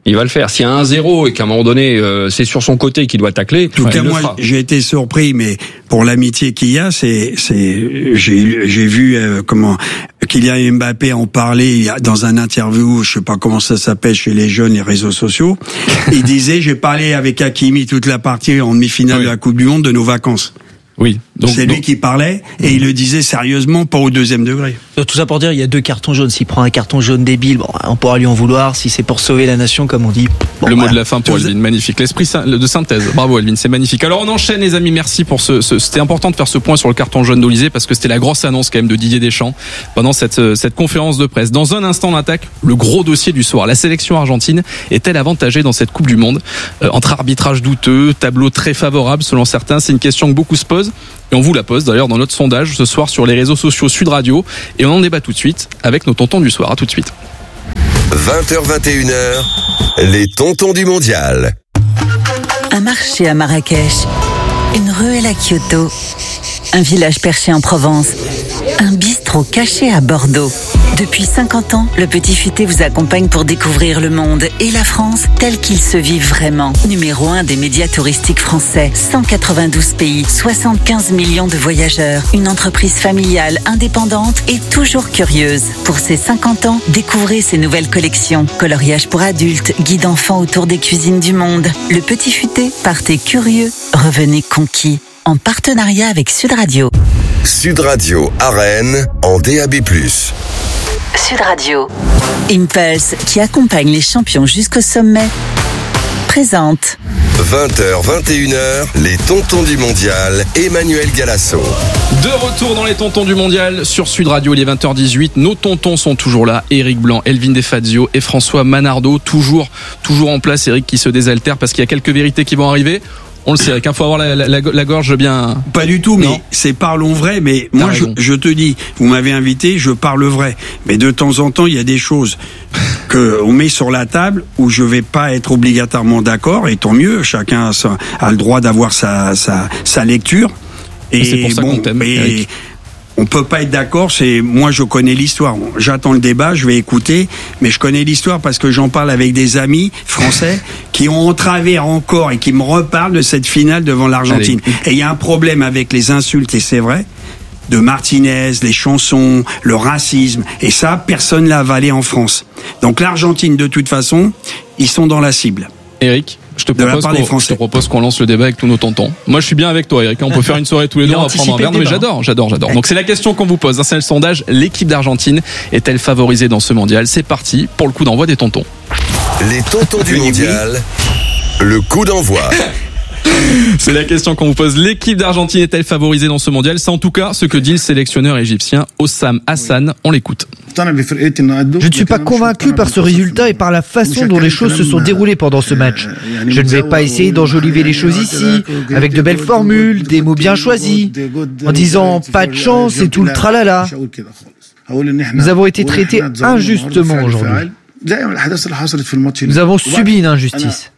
Il va le faire. S'il y a 1-0 et qu'à un moment donné, c'est sur son côté qu'il doit tacler, en tout cas, moi, j'ai été surpris, mais pour l'amitié qu'il y a, j'ai vu comment Kylian Mbappé en parlait dans un interview, je sais pas comment ça s'appelle chez les jeunes, les réseaux sociaux. Il disait, j'ai parlé avec Hakimi toute la partie en demi-finale de la Coupe du Monde de nos vacances. Oui. C'est lui qui parlait et il le disait sérieusement, pas au deuxième degré. Tout ça pour dire, il y a 2 cartons jaunes. S'il prend un carton jaune débile, bon, on pourra lui en vouloir. Si c'est pour sauver la nation, comme on dit. Bon, le mot de la fin pour Elvin, magnifique. L'esprit de synthèse. Bravo Elvin, c'est magnifique. Alors on enchaîne les amis, merci pour c'était important de faire ce point sur le carton jaune d'Olysée parce que c'était la grosse annonce quand même de Didier Deschamps pendant cette conférence de presse. Dans un instant on attaque le gros dossier du soir. La sélection argentine est-elle avantagée dans cette Coupe du Monde entre arbitrage douteux, tableau très favorable selon certains? C'est une question que beaucoup se posent. Et on vous la pose d'ailleurs dans notre sondage ce soir sur les réseaux sociaux Sud Radio. Et on en débat tout de suite avec nos tontons du soir. À tout de suite. 20h, 21h, les tontons du mondial. Un marché à Marrakech, une ruelle à Kyoto, un village perché en Provence, un bistrot caché à Bordeaux. Depuis 50 ans, le Petit Futé vous accompagne pour découvrir le monde et la France tel qu'il se vit vraiment. Numéro 1 des médias touristiques français, 192 pays, 75 millions de voyageurs, une entreprise familiale, indépendante et toujours curieuse. Pour ses 50 ans, découvrez ses nouvelles collections. Coloriage pour adultes, guide enfants autour des cuisines du monde. Le Petit Futé, partez curieux, revenez conquis. En partenariat avec Sud Radio. Sud Radio à Rennes en DAB+. Sud Radio. Impulse, qui accompagne les champions jusqu'au sommet, présente. 20h, 21h, les tontons du mondial, Emmanuel Galasso. De retour dans les tontons du mondial sur Sud Radio, il est 20h18. Nos tontons sont toujours là. Éric Blanc, Elvin Defazio et François Manardo, toujours en place. Éric qui se désaltère parce qu'il y a quelques vérités qui vont arriver. On le sait, il faut avoir la gorge bien. Pas du tout, mais c'est parlons vrai. Mais moi, je te dis, vous m'avez invité, je parle vrai. Mais de temps en temps, il y a des choses que on met sur la table où je vais pas être obligatoirement d'accord. Et tant mieux, chacun a le droit d'avoir sa lecture. Et c'est pour ça qu'on t'aime, Eric. On peut pas être d'accord, moi je connais l'histoire. J'attends le débat, je vais écouter, mais je connais l'histoire parce que j'en parle avec des amis français qui ont entravé encore et qui me reparlent de cette finale devant l'Argentine. Allez. Et il y a un problème avec les insultes, et c'est vrai, de Martinez, les chansons, le racisme, et ça, personne l'a avalé en France. Donc l'Argentine, de toute façon, ils sont dans la cible. Eric, je te propose qu'on lance le débat avec tous nos tontons. Moi, je suis bien avec toi, Eric. On peut faire une soirée tous les deux, on va prendre un verre. Mais j'adore. Donc, c'est la question qu'on vous pose. C'est le sondage. L'équipe d'Argentine est-elle favorisée dans ce mondial? C'est parti pour le coup d'envoi des tontons. Les tontons du mondial. Le coup d'envoi. C'est la question qu'on vous pose. L'équipe d'Argentine est-elle favorisée dans ce mondial? C'est en tout cas ce que dit le sélectionneur égyptien Hossam Hassan. On l'écoute. Je ne suis pas convaincu par ce résultat et par la façon dont les choses se sont déroulées pendant ce match. Je ne vais pas essayer d'enjoliver les choses ici, avec de belles formules, des mots bien choisis, en disant pas de chance et tout le tralala. Nous avons été traités injustement aujourd'hui. Nous avons subi une injustice.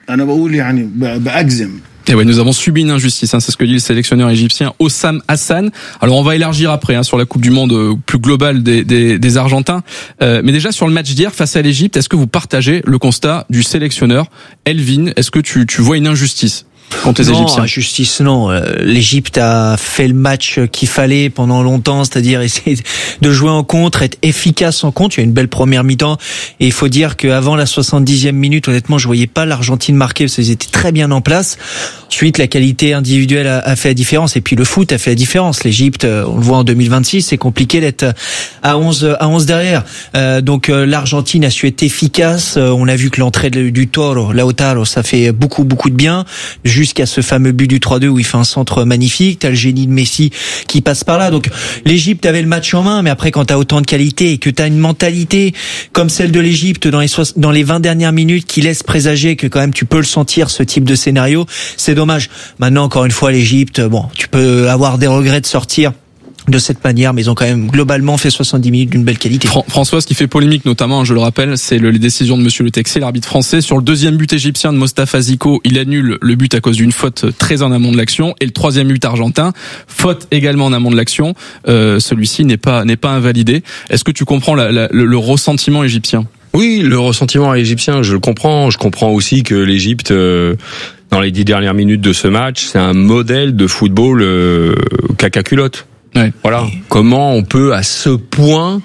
Et oui, nous avons subi une injustice, c'est ce que dit le sélectionneur égyptien Hossam Hassan. Alors on va élargir après sur la Coupe du Monde plus globale des Argentins. Mais déjà sur le match d'hier face à l'Égypte, est-ce que vous partagez le constat du sélectionneur Elvin? Est-ce que tu vois une injustice contre les Égyptiens? Non, injustice non. L'Égypte a fait le match qu'il fallait pendant longtemps, c'est-à-dire essayer de jouer en contre, être efficace en contre. Il y a une belle première mi-temps et il faut dire qu'avant la 70e minute, honnêtement, je voyais pas l'Argentine marquer parce qu'ils étaient très bien en place. Ensuite, la qualité individuelle a fait la différence et puis le foot a fait la différence. L'Égypte, on le voit en 2026, c'est compliqué d'être à 11 derrière. Donc l'Argentine a su être efficace. On a vu que l'entrée du Toro, Lautaro, ça fait beaucoup de bien. Jusqu'à ce fameux but du 3-2 où il fait un centre magnifique. T'as le génie de Messi qui passe par là. Donc l'Égypte avait le match en main, mais après quand t'as autant de qualité et que t'as une mentalité comme celle de l'Égypte dans les 20 dernières minutes qui laisse présager que quand même tu peux le sentir, ce type de scénario, c'est dommage. Maintenant, encore une fois, l'Égypte, bon, tu peux avoir des regrets de sortir de cette manière, mais ils ont quand même globalement fait 70 minutes d'une belle qualité. François, ce qui fait polémique notamment, je le rappelle, c'est les décisions de Monsieur Le Texier, l'arbitre français. Sur le deuxième but égyptien de Mostafa Ziko, il annule le but à cause d'une faute très en amont de l'action, et le troisième but argentin, faute également en amont de l'action. Celui-ci n'est pas invalidé. Est-ce que tu comprends le ressentiment égyptien? Oui, le ressentiment égyptien, je le comprends. Je comprends aussi que l'Égypte, dans les 10 dernières minutes de ce match, c'est un modèle de football caca culotte. Ouais. Voilà. Comment on peut à ce point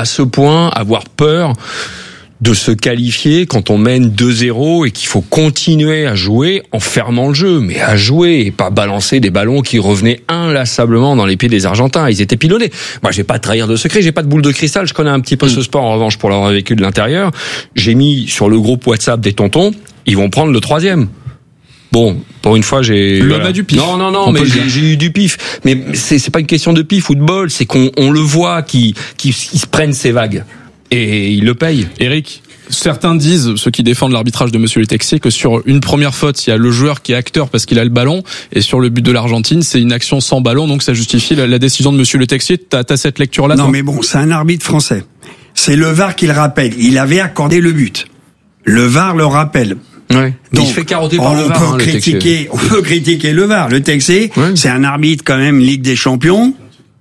avoir peur de se qualifier quand on mène 2-0 et qu'il faut continuer à jouer en fermant le jeu, mais à jouer et pas balancer des ballons qui revenaient inlassablement dans les pieds des Argentins. Ils étaient pilonnés. Moi, je vais pas trahir de secret, j'ai pas de boule de cristal, je connais un petit peu ce sport en revanche pour l'avoir vécu de l'intérieur. J'ai mis sur le groupe WhatsApp des tontons, ils vont prendre le 3e. Bon, pour une fois, j'ai... L'homme a du pif. Non, mais j'ai eu du pif. Mais c'est pas une question de pif ou de bol, c'est qu'on le voit qui se prennent ces vagues. Et il le paye. Eric, certains disent, ceux qui défendent l'arbitrage de Monsieur Le Texier, que sur une première faute, il y a le joueur qui est acteur parce qu'il a le ballon, et sur le but de l'Argentine, c'est une action sans ballon, donc ça justifie la décision de Monsieur Le Texier. T'as cette lecture-là? Non, mais bon, c'est un arbitre français. C'est le VAR qui le rappelle. Il avait accordé le but. Le VAR le rappelle. Ouais. Donc, il se fait carotter par le VAR. On peut critiquer le VAR. Le Texier, c'est un arbitre quand même Ligue des Champions.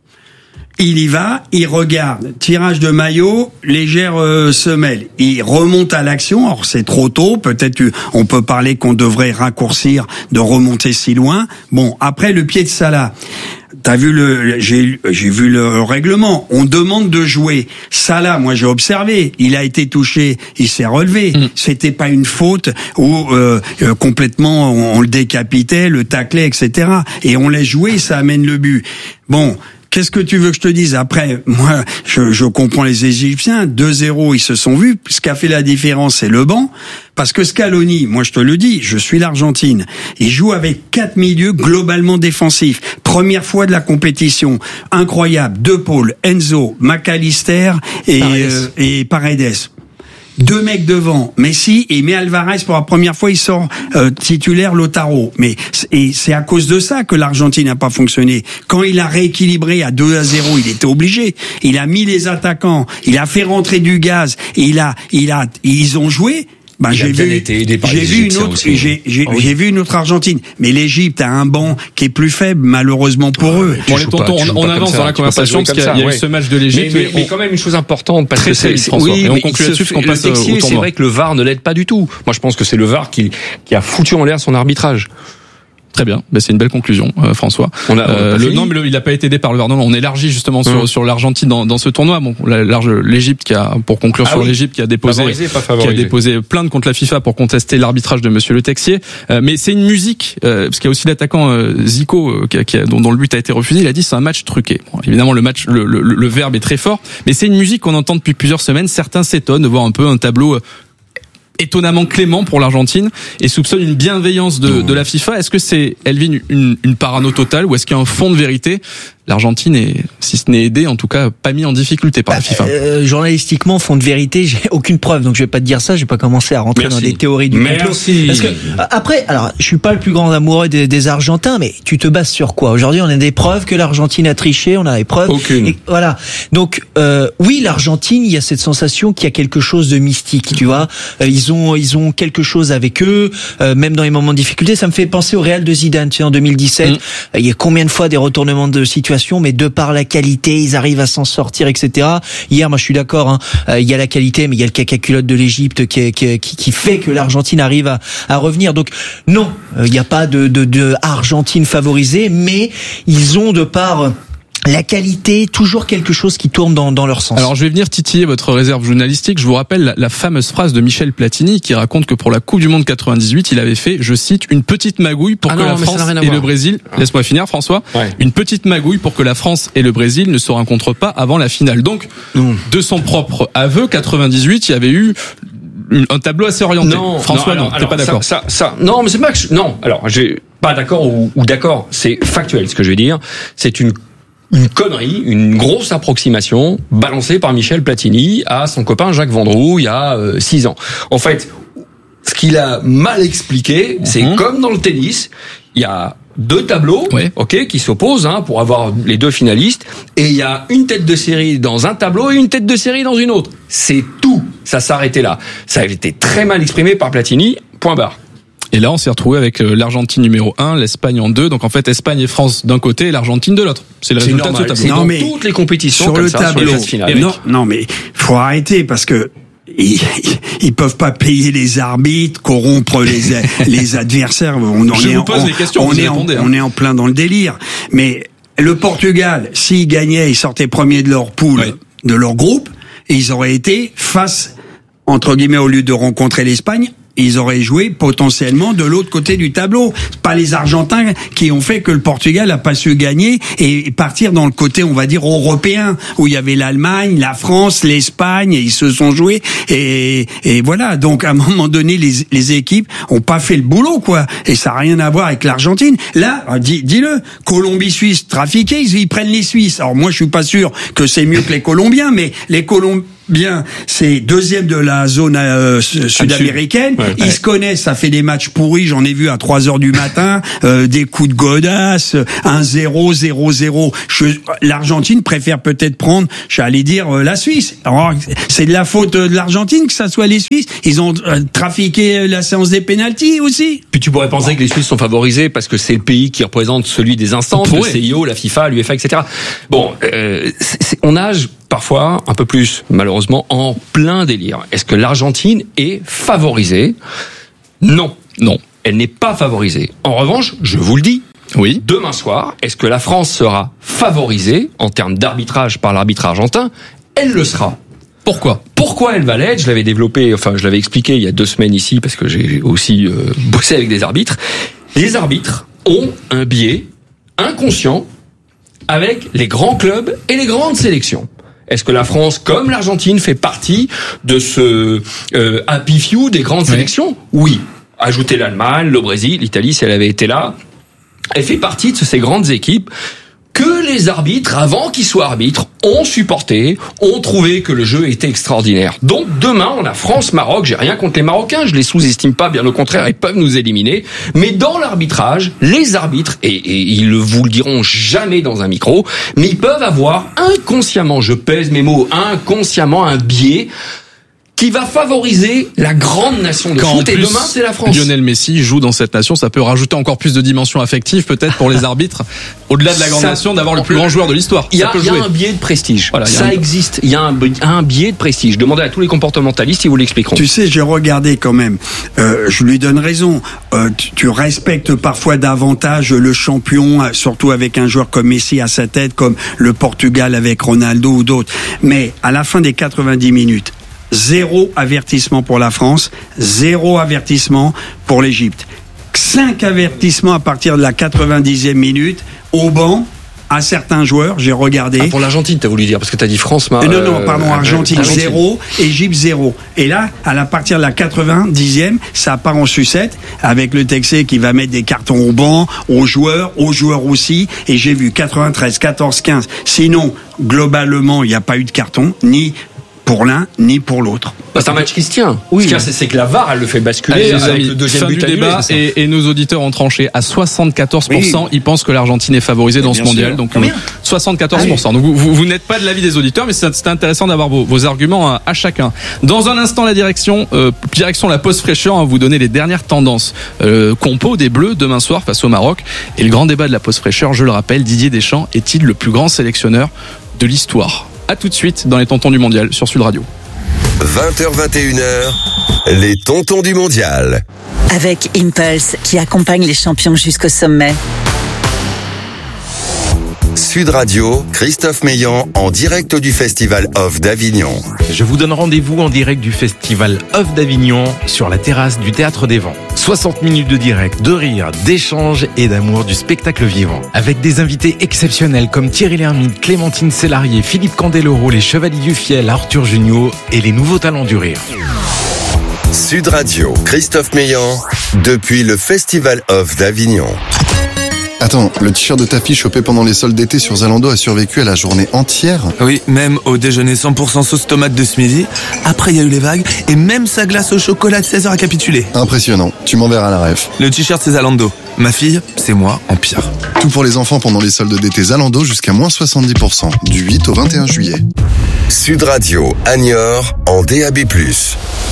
Il y va, il regarde, tirage de maillot, légère semelle. Il remonte à l'action. Alors c'est trop tôt, peut-être on peut parler qu'on devrait raccourcir de remonter si loin. Bon, après le pied de Salah. T'as vu j'ai vu le règlement. On demande de jouer. Salah, moi j'ai observé. Il a été touché, il s'est relevé. C'était pas une faute où complètement on le décapitait, le taclait, etc. Et on laisse jouer, ça amène le but. Bon. Qu'est-ce que tu veux que je te dise? Après, moi, je comprends les Égyptiens. 2-0, ils se sont vus. Ce qui a fait la différence, c'est le banc. Parce que Scaloni, moi je te le dis, je suis l'Argentine. Il joue avec 4 milieux globalement défensifs. Première fois de la compétition. Incroyable. 2 pôles. Enzo, McAllister et Paredes. 2 mecs devant, Messi, et met Alvarez pour la première fois, il sort titulaire Lautaro. Mais c'est à cause de ça que l'Argentine n'a pas fonctionné. Quand il a rééquilibré à 2-0, il était obligé. Il a mis les attaquants, il a fait rentrer du gaz, et ils ont joué. Ben, j'ai vu une autre Argentine. Mais l'Égypte a un banc qui est plus faible, malheureusement pour eux. Bon, les tontons, on avance dans la conversation parce qu'il y a eu ce match de l'Égypte. Mais quand même une chose importante, parce que c'est, et on conclut là-dessus qu'on passe au tournoi. C'est vrai que le VAR ne l'aide pas du tout. Moi, je pense que c'est le VAR qui a foutu en l'air son arbitrage. Très bien, c'est une belle conclusion, François. Non, mais il n'a pas été aidé par le VAR. Non, on élargit justement sur l'Argentine dans ce tournoi. Bon, l'Égypte pour conclure sur l'Égypte qui a déposé plainte contre la FIFA pour contester l'arbitrage de Monsieur Le Texier. Mais c'est une musique, parce qu'il y a aussi l'attaquant Zico dont le but a été refusé. Il a dit c'est un match truqué. Bon, évidemment, le verbe est très fort, mais c'est une musique qu'on entend depuis plusieurs semaines. Certains s'étonnent de voir un peu un tableau étonnamment clément pour l'Argentine et soupçonne une bienveillance de la FIFA. Est-ce que c'est, Elvin, une parano totale ou est-ce qu'il y a un fond de vérité? L'Argentine est, si ce n'est aidée, en tout cas pas mis en difficulté par la FIFA. Journalistiquement, fond de vérité, j'ai aucune preuve, donc je vais pas te dire ça, je vais pas commencer à rentrer dans des théories du complot. Parce que après, alors je suis pas le plus grand amoureux des Argentins, mais tu te bases sur quoi? Aujourd'hui, on a des preuves que l'Argentine a triché, on a des preuves. Aucune. Et voilà. Donc oui, l'Argentine, il y a cette sensation qu'il y a quelque chose de mystique, tu vois. Ils ont quelque chose avec eux, même dans les moments de difficulté. Ça me fait penser au Real de Zidane, tu sais, en 2017. Il y a combien de fois des retournements de situation, mais de par la qualité, ils arrivent à s'en sortir, etc. Hier, moi, je suis d'accord, il y a la qualité, mais il y a le caca-culotte de l'Égypte qui fait que l'Argentine arrive à revenir. Donc, non, il n'y a pas de Argentine favorisée, mais ils ont de par la qualité, toujours quelque chose qui tourne dans leur sens. Alors je vais venir titiller votre réserve journalistique. Je vous rappelle la fameuse phrase de Michel Platini qui raconte que pour la Coupe du Monde 98, il avait fait, je cite, une petite magouille pour que la France et le Brésil, laisse-moi finir François, une petite magouille pour que la France et le Brésil ne se rencontrent pas avant la finale. Donc, de son propre aveu, 98, il y avait eu un tableau assez orienté. François, non, t'es pas d'accord? Non, mais c'est Max. Non, alors j'ai pas d'accord ou d'accord. C'est factuel ce que je vais dire. C'est une connerie, une grosse approximation balancée par Michel Platini à son copain Jacques Vendroux il y a 6 ans. En fait, ce qu'il a mal expliqué, c'est comme dans le tennis, il y a 2 tableaux, qui s'opposent pour avoir les 2 finalistes, et il y a une tête de série dans un tableau et une tête de série dans une autre. C'est tout. Ça s'arrêtait là. Ça a été très mal exprimé par Platini. Point barre. Et là, on s'est retrouvé avec l'Argentine numéro 1, l'Espagne en 2. Donc en fait, Espagne et France d'un côté et l'Argentine de l'autre. C'est le résultat de ce tableau. C'est dans toutes les compétitions sur comme le ça, tableau. Sur les phases finales. Non, mais faut arrêter parce que ils peuvent pas payer les arbitres, corrompre les adversaires. On est en plein dans le délire. Mais le Portugal, s'ils gagnaient, ils sortaient premiers de leur poule, de leur groupe, et ils auraient été face, entre guillemets, au lieu de rencontrer l'Espagne, ils auraient joué potentiellement de l'autre côté du tableau. C'est pas les Argentins qui ont fait que le Portugal a pas su gagner et partir dans le côté, on va dire, européen, où il y avait l'Allemagne, la France, l'Espagne, et ils se sont joués. Et voilà. Donc, à un moment donné, les équipes ont pas fait le boulot, quoi. Et ça a rien à voir avec l'Argentine. Là, dis-le, Colombie-Suisse, trafiqués, ils prennent les Suisses. Alors moi, je suis pas sûr que c'est mieux que les Colombiens, mais les Colombiens, c'est deuxième de la zone sud-américaine. Ils se connaissent, ça fait des matchs pourris, j'en ai vu à 3h du matin, des coups de godasse, 1-0, 0-0. L'Argentine préfère peut-être prendre, j'allais dire, la Suisse. Alors, c'est de la faute de l'Argentine que ça soit les Suisses. Ils ont trafiqué la séance des pénaltys aussi. Puis tu pourrais penser que les Suisses sont favorisés parce que c'est le pays qui représente celui des instances, le CIO, la FIFA, l'UEFA, etc. Bon, on nage parfois un peu plus, malheureusement, en plein délire. Est-ce que l'Argentine est favorisée ? Non, elle n'est pas favorisée. En revanche, je vous le dis, demain soir, est-ce que la France sera favorisée en termes d'arbitrage par l'arbitre argentin ? Elle le sera. Pourquoi elle va l'être ? Je l'avais expliqué il y a 2 semaines ici, parce que j'ai aussi bossé avec des arbitres. Les arbitres ont un biais inconscient avec les grands clubs et les grandes sélections. Est-ce que la France, comme l'Argentine, fait partie de ce happy few des grandes sélections ? Oui. Ajoutez l'Allemagne, le Brésil, l'Italie, si elle avait été là. Elle fait partie de ces grandes équipes que les arbitres, avant qu'ils soient arbitres, ont supporté, ont trouvé que le jeu était extraordinaire. Donc demain, on a France-Maroc. J'ai rien contre les Marocains, je les sous-estime pas, bien au contraire, ils peuvent nous éliminer. Mais dans l'arbitrage, les arbitres, et ils vous le diront jamais dans un micro, mais ils peuvent avoir inconsciemment, je pèse mes mots, inconsciemment un biais qui va favoriser la grande nation de foot, et demain c'est la France. Lionel Messi joue dans cette nation, ça peut rajouter encore plus de dimension affective peut-être pour les arbitres, au-delà de la grande nation, d'avoir le plus grand joueur de l'histoire. Il y a un biais de prestige, ça existe, il y a un biais de prestige. Demandez à tous les comportementalistes, ils vous l'expliqueront. Tu sais, j'ai regardé quand même, je lui donne raison, tu respectes parfois davantage le champion, surtout avec un joueur comme Messi à sa tête, comme le Portugal avec Ronaldo ou d'autres, mais à la fin des 90 minutes, 0 avertissement pour la France, 0 avertissement pour l'Égypte. 5 avertissements à partir de la 90e minute au banc à certains joueurs, j'ai regardé. Pour l'Argentine, t'as voulu dire, parce que t'as dit France, Argentine 0, Égypte 0. Et là, à partir de la 90e, ça part en sucette, avec le Texé qui va mettre des cartons au banc, aux joueurs aussi, et j'ai vu 93, 14, 15. Sinon, globalement, il n'y a pas eu de carton, ni pour l'un ni pour l'autre. C'est un match qui se tient. Oui. Ce qu'il y a, c'est que la VAR, elle le fait basculer avec le deuxième but annulé. Et nos auditeurs ont tranché à 74%. Oui. Ils pensent que l'Argentine est favorisée dans ce mondial. Donc 74%. Donc vous n'êtes pas de l'avis des auditeurs, mais c'est intéressant d'avoir vos arguments à chacun. Dans un instant, la direction la pause fraîcheur, vous donner les dernières tendances compo des Bleus demain soir face au Maroc. Et le grand débat de la pause fraîcheur, je le rappelle, Didier Deschamps est-il le plus grand sélectionneur de l'histoire ? À tout de suite dans les Tontons du Mondial sur Sud Radio. 20h-21h, les Tontons du Mondial. Avec Impulse qui accompagne les champions jusqu'au sommet. Sud Radio, Christophe Meillan en direct du Festival Off d'Avignon. Je vous donne rendez-vous en direct du Festival Off d'Avignon sur la terrasse du Théâtre des Vents. 60 minutes de direct, de rire, d'échange et d'amour du spectacle vivant. Avec des invités exceptionnels comme Thierry Lhermitte, Clémentine Célarié, Philippe Candeloro, les Chevaliers du Fiel, Arthur Junio et les nouveaux talents du rire. Sud Radio, Christophe Meillan, depuis le Festival Off d'Avignon. Attends, le t-shirt de ta fille chopé pendant les soldes d'été sur Zalando a survécu à la journée entière ? Oui, même au déjeuner 100% sauce tomate de ce midi. Après, il y a eu les vagues et même sa glace au chocolat de 16h a capitulé. Impressionnant. Tu m'enverras la ref. Le t-shirt, c'est Zalando. Ma fille, c'est moi en pire. Tout pour les enfants pendant les soldes d'été Zalando jusqu'à moins 70%. Du 8 au 21 juillet. Sud Radio, Niort en DAB+.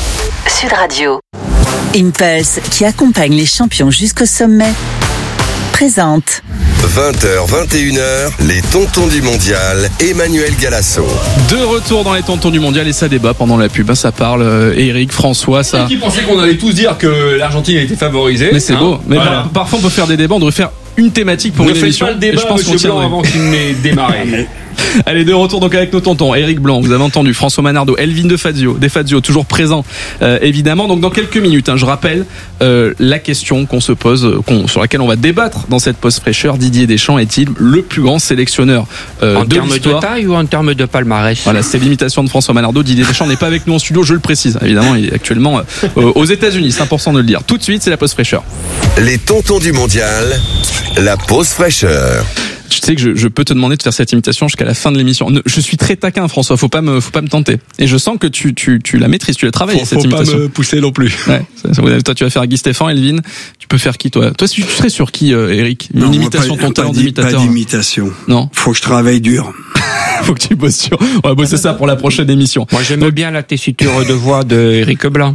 Sud Radio. Impulse qui accompagne les champions jusqu'au sommet. présente. 20h, 21h, les tontons du mondial, Emmanuel Galasso. De retour dans les tontons du mondial et ça débat pendant la pub. Ça parle, Eric, François, ça. Qui pensait qu'on allait tous dire que l'Argentine a été favorisée. Mais c'est beau. Mais voilà. Parfois on peut faire des débats, on devrait faire une thématique pour une émission. Ne faites pas le débat, je pense Monsieur Blanc, avant qu'il n'ait démarré. Allez, de retour donc avec nos tontons. Éric Blanc, vous avez entendu, François Manardo, Elvin de Fazio, toujours présent évidemment. Donc dans quelques minutes, je rappelle la question qu'on se pose, sur laquelle on va débattre dans cette pause fraîcheur. Didier Deschamps est-il le plus grand sélectionneur en de termes l'histoire? de taille ou en termes de palmarès? Voilà, c'est l'imitation de François Manardo. Didier Deschamps n'est pas avec nous en studio, je le précise. Évidemment, il est actuellement aux États-Unis, c'est important de le dire. Tout de suite, c'est la pause fraîcheur. Les tontons du mondial, la pause fraîcheur. Tu sais que je peux te demander de faire cette imitation jusqu'à la fin de l'émission. Je suis très taquin, François. Faut pas me tenter. Et je sens que tu la maîtrises, tu la travailles cette imitation. Faut pas me pousser non plus. Ouais. Toi, tu vas faire Guy Stéphane, Elvin. Tu peux faire qui, toi? Toi, tu serais sur qui, Eric? Une imitation, ton talent d'imitateur. Pas d'imitation. Non. Faut que je travaille dur. Faut que tu bosses sur. On va bosser ça pour la prochaine émission. Moi, j'aime bien la tessiture de voix de Éric Blanc.